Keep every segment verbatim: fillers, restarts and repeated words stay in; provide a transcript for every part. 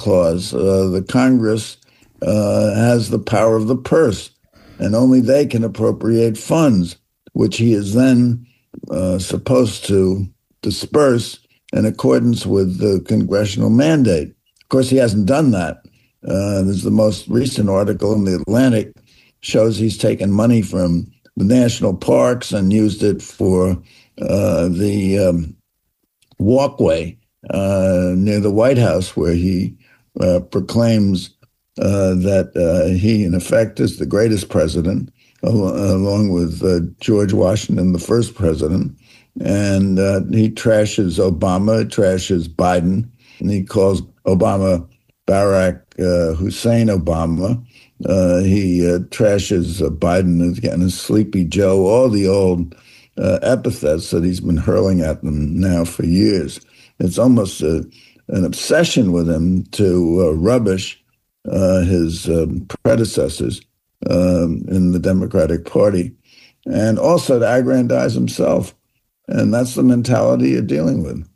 clause. Uh, the Congress uh, has the power of the purse, and only they can appropriate funds, which he is then uh, supposed to disperse in accordance with the congressional mandate. Of course, he hasn't done that. Uh, there's the most recent article in the Atlantic shows he's taken money from the national parks and used it for uh, the um, walkway uh, near the White House, where he uh, proclaims uh, that uh, he, in effect, is the greatest president, al- along with uh, George Washington, the first president. And uh, he trashes Obama, trashes Biden, and he calls Obama Barack uh, Hussein Obama. Uh, he uh, trashes uh, Biden again as Sleepy Joe, all the old uh, epithets that he's been hurling at them now for years. It's almost a, an obsession with him to uh, rubbish uh, his um, predecessors um, in the Democratic Party, and also to aggrandize himself. And that's the mentality you're dealing with.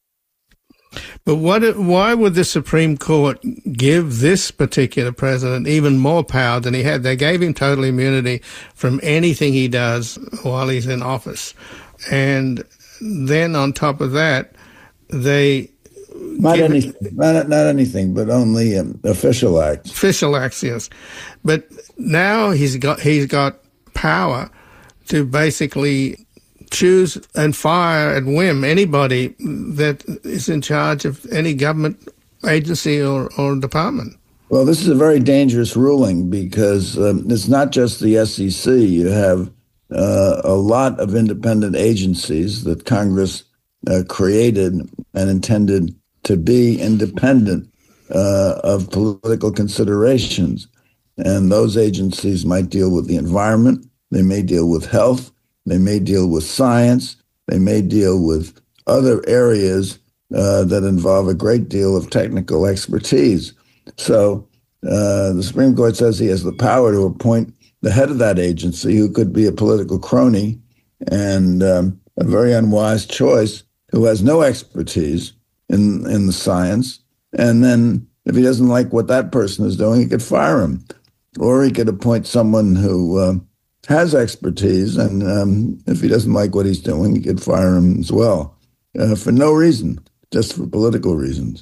But what? Why would the Supreme Court give this particular president even more power than he had? They gave him total immunity from anything he does while he's in office. And then on top of that, they... Not anything, not, not anything, but only um, official acts. Official acts, yes. But now he's got he's got power to basically choose and fire at whim anybody that is in charge of any government agency or, or department. Well, this is a very dangerous ruling because um, it's not just the S E C. You have uh, a lot of independent agencies that Congress uh, created and intended to be independent uh, of political considerations. And those agencies might deal with the environment. They may deal with health. They may deal with science. They may deal with other areas uh, that involve a great deal of technical expertise. So uh, the Supreme Court says he has the power to appoint the head of that agency, who could be a political crony and um, a very unwise choice, who has no expertise in, in the science. And then if he doesn't like what that person is doing, he could fire him. Or he could appoint someone who... Uh, has expertise, and um, if he doesn't like what he's doing, he could fire him as well, uh, for no reason, just for political reasons.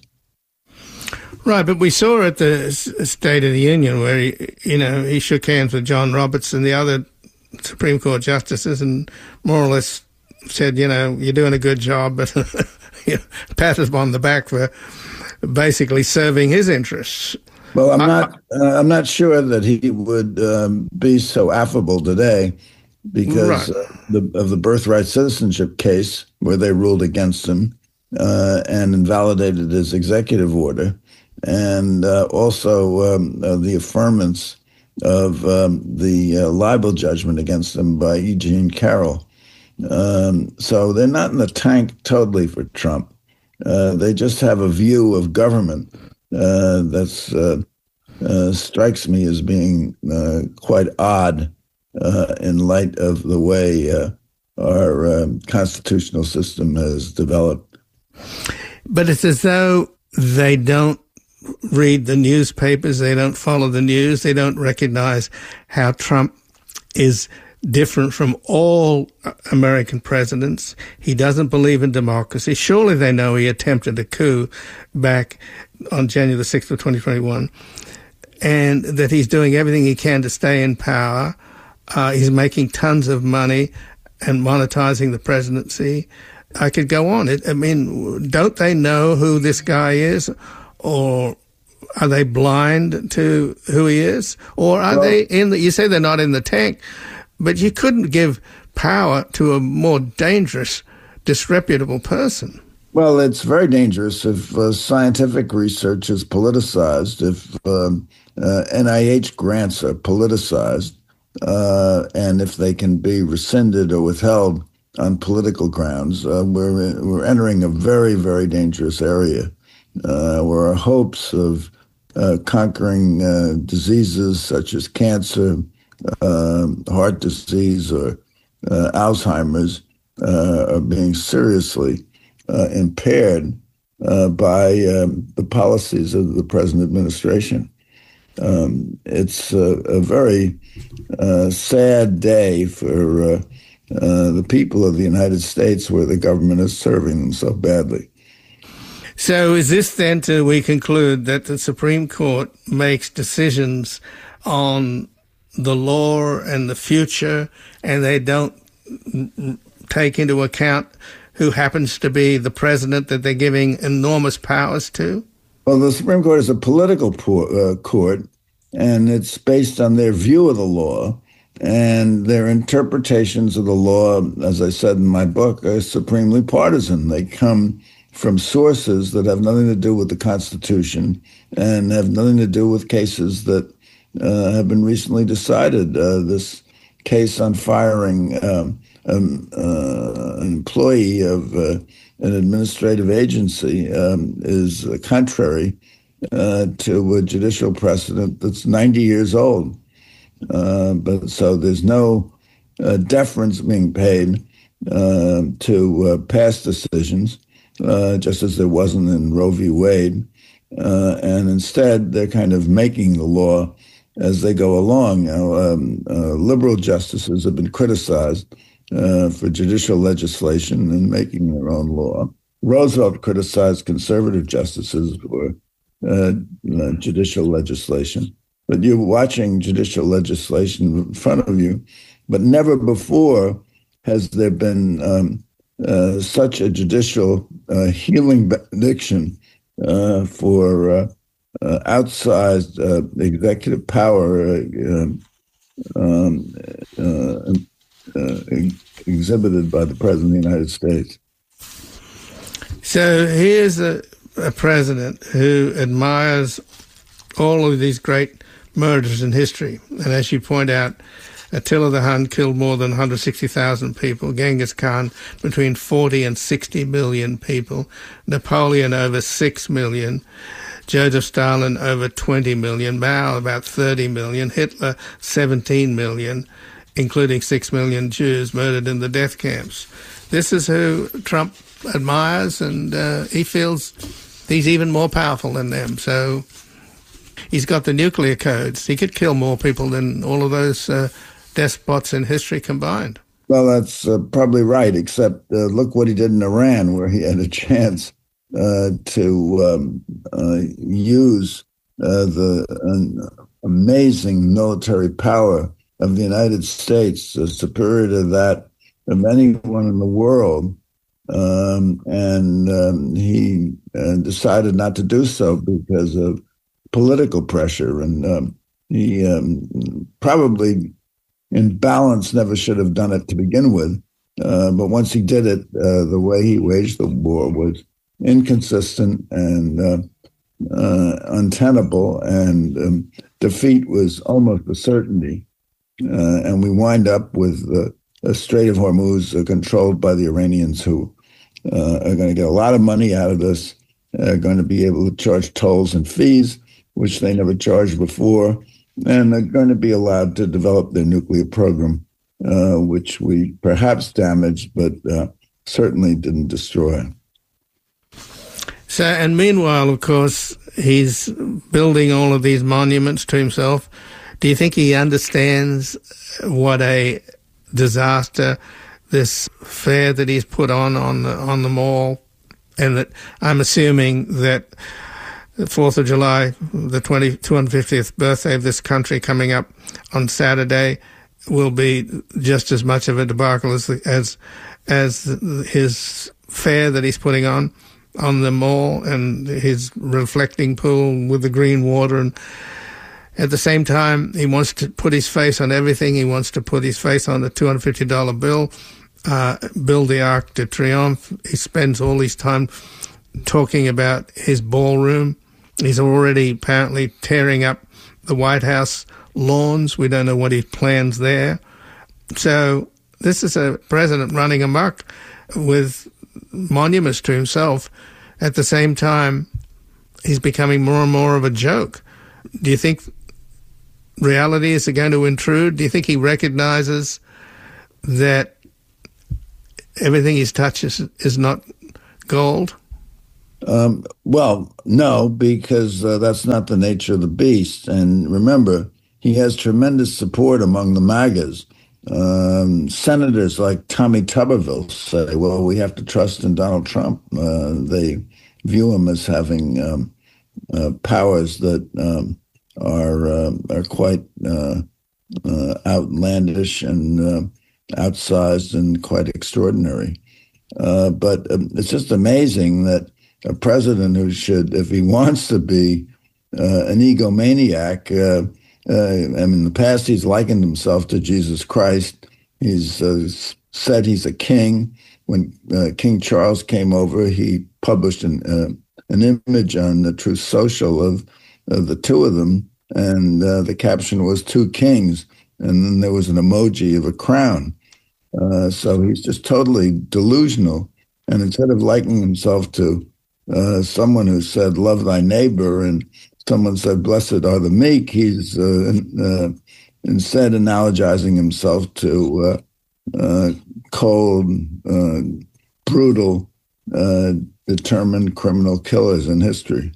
Right, but we saw at the State of the Union where he, you know, he shook hands with John Roberts and the other Supreme Court justices, and more or less said, you know, you're doing a good job, but you know, pat him on the back for basically serving his interests. Well, I'm not. Uh, I'm not sure that he would um, be so affable today, because right. uh, the, of the birthright citizenship case where they ruled against him uh, and invalidated his executive order, and uh, also um, uh, the affirmance of um, the uh, libel judgment against him by E. Jean Carroll. Um, so they're not in the tank totally for Trump. Uh, they just have a view of government Uh, that's uh, uh, strikes me as being uh, quite odd uh, in light of the way uh, our um, constitutional system has developed. But it's as though they don't read the newspapers, they don't follow the news, they don't recognize how Trump is different from all American presidents. He doesn't believe in democracy. Surely they know he attempted a coup back on January the sixth of twenty twenty-one, and that he's doing everything he can to stay in power. Uh, he's making tons of money and monetizing the presidency. I could go on. It, I mean, don't they know who this guy is? Or are they blind to who he is? Or are well, they in the, you say they're not in the tank, but you couldn't give power to a more dangerous, disreputable person. Well, it's very dangerous if uh, scientific research is politicized, if um, uh, N I H grants are politicized, uh, and if they can be rescinded or withheld on political grounds. Uh, we're we're entering a very, very dangerous area uh, where our hopes of uh, conquering uh, diseases such as cancer, uh, heart disease, or uh, Alzheimer's uh, are being seriously Uh, impaired uh, by um, the policies of the present administration. Um, it's a, a very uh, sad day for uh, uh, the people of the United States, where the government is serving them so badly. So is this then to we conclude that the Supreme Court makes decisions on the law and the future, and they don't take into account who happens to be the president that they're giving enormous powers to? Well, the Supreme Court is a political po- uh, court, and it's based on their view of the law, and their interpretations of the law, as I said in my book, are supremely partisan. They come from sources that have nothing to do with the Constitution and have nothing to do with cases that uh, have been recently decided. Uh, this case on firing um, um, uh, an employee of uh, an administrative agency um, is uh, contrary uh, to a judicial precedent that's ninety years old. Uh, but so there's no uh, deference being paid uh, to uh, past decisions, uh, just as there wasn't in Roe v. Wade. Uh, and instead, they're kind of making the law as they go along. Now, um, uh, liberal justices have been criticized uh, for judicial legislation and making their own law. Roosevelt criticized conservative justices for uh, uh, judicial legislation. But you're watching judicial legislation in front of you, but never before has there been um, uh, such a judicial uh, healing benediction uh, for uh, uh, outsized uh, executive power uh, um, uh, uh, exhibited by the President of the United States. So here's a, a president who admires all of these great murders in history. And as you point out, Attila the Hun killed more than one hundred sixty thousand people, Genghis Khan between forty and sixty million people, Napoleon over six million, Joseph Stalin over twenty million, Mao about thirty million, Hitler seventeen million, including six million Jews murdered in the death camps. This is who Trump admires, and uh, he feels he's even more powerful than them. So he's got the nuclear codes. He could kill more people than all of those uh, despots in history combined. Well, that's uh, probably right, except uh, look what he did in Iran, where he had a chance uh, to um, uh, use uh, the uh, amazing military power of the United States, uh, superior to that of anyone in the world. Um, and um, he uh, decided not to do so because of political pressure, and um, he um, probably, in balance, never should have done it to begin with. Uh, but once he did it, uh, the way he waged the war was inconsistent and uh, uh, untenable, and um, defeat was almost a certainty. Uh, and we wind up with the, the Strait of Hormuz uh, controlled by the Iranians, who uh, are going to get a lot of money out of this, are going to be able to charge tolls and fees, which they never charged before, and they're going to be allowed to develop their nuclear program, uh, which we perhaps damaged, but uh, certainly didn't destroy. So, and meanwhile, of course, he's building all of these monuments to himself. Do you think he understands what a disaster this fair that he's put on on the, on the mall, and that I'm assuming that the fourth of July, the two hundred fiftieth birthday of this country coming up on Saturday, will be just as much of a debacle as the, as as his fair that he's putting on on the mall, and his reflecting pool with the green water. And at the same time, he wants to put his face on everything. He wants to put his face on the two hundred fifty dollar bill, uh, build the Arc de Triomphe. He spends all his time talking about his ballroom. He's already apparently tearing up the White House lawns. We don't know what he plans there. So this is a president running amok with monuments to himself. At the same time, he's becoming more and more of a joke. Do you think reality is going to intrude? Do you think he recognizes that everything he touches is not gold? Um, well, no, because uh, that's not the nature of the beast. And remember, he has tremendous support among the MAGAs. Um, senators like Tommy Tuberville say, well, we have to trust in Donald Trump. Uh, they view him as having um, uh, powers that um, are uh, are quite uh, uh, outlandish and uh, outsized and quite extraordinary. Uh, but um, it's just amazing that a president who should, if he wants to be uh, an egomaniac, uh, uh, I mean, in the past he's likened himself to Jesus Christ. He's uh, said he's a king. When uh, King Charles came over, he published an uh, an image on the Truth Social of, of the two of them, and uh, the caption was "Two Kings," and then there was an emoji of a crown. Uh, so he's just totally delusional. And instead of likening himself to uh, someone who said, love thy neighbor, and someone said, blessed are the meek, he's uh, uh, instead analogizing himself to uh, uh, cold, uh, brutal, uh, determined criminal killers in history.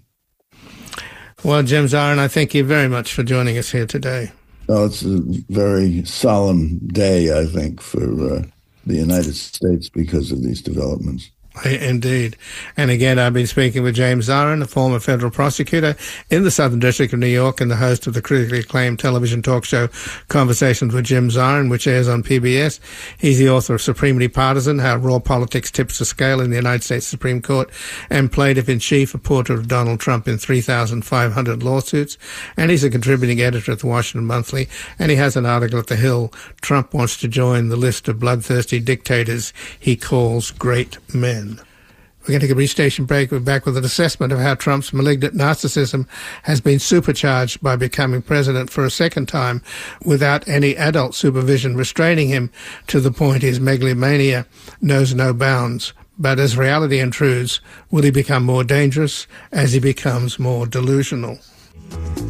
Well, Jim Zirin, I thank you very much for joining us here today. Well, it's a very solemn day, I think, for uh, the United States because of these developments. Indeed. And again, I've been speaking with James Zirin, a former federal prosecutor in the Southern District of New York and the host of the critically acclaimed television talk show Conversations with Jim Zirin, which airs on P B S. He's the author of Supremely Partisan, How Raw Politics Tips the Scale in the United States Supreme Court, and plaintiff-in-chief, a portrait of Donald Trump in three thousand five hundred lawsuits. And he's a contributing editor at the Washington Monthly, and he has an article at The Hill, Trump wants to join the list of bloodthirsty dictators he calls great men. We're going to take a brief station break. We're back with an assessment of how Trump's malignant narcissism has been supercharged by becoming president for a second time without any adult supervision restraining him to the point his megalomania knows no bounds. But as reality intrudes, will he become more dangerous as he becomes more delusional?